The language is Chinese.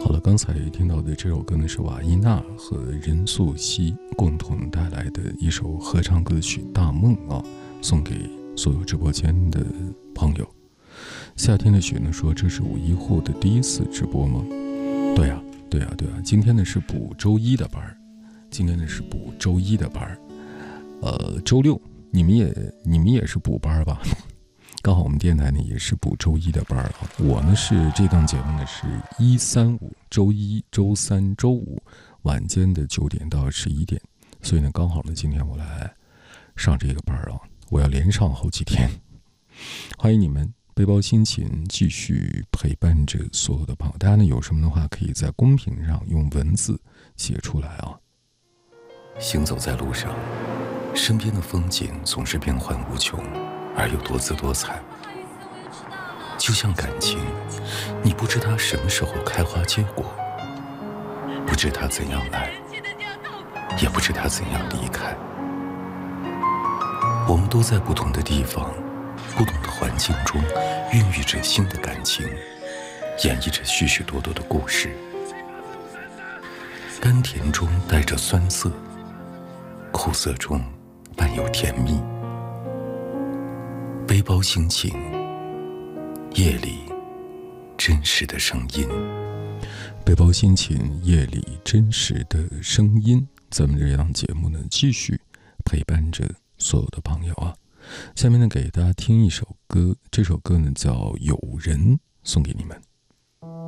好了，刚才听到的这首歌呢是瓦依娜和任素汐共同带来的一首合唱歌曲《大梦》啊，送给所有直播间的朋友。夏天的雪呢说，这是5·1后的第一次直播吗？对啊，今天呢是补周一的班，周六你们也是补班吧？刚好我们电台呢也是补周一的班啊。我呢是这档节目呢是1、3、5，周一、周三、周五晚间的9点到11点，所以呢刚好呢今天我来上这个班啊，我要连上好几天。欢迎你们，背包心情继续陪伴着所有的朋友。大家呢有什么的话，可以在公屏上用文字写出来啊。行走在路上，身边的风景总是变幻无穷，而又多姿多彩。就像感情，你不知它什么时候开花结果，不知它怎样来，也不知它怎样离开。我们都在不同的地方，不同的环境中孕育着新的感情，演绎着许许多多的故事。甘甜中带着酸涩，苦涩中伴有甜蜜。背包心情，夜里真实的声音。背包心情，夜里真实的声音。咱们这档节目呢，继续陪伴着所有的朋友啊。下面呢，给大家听一首歌，这首歌呢叫《有人》，送给你们。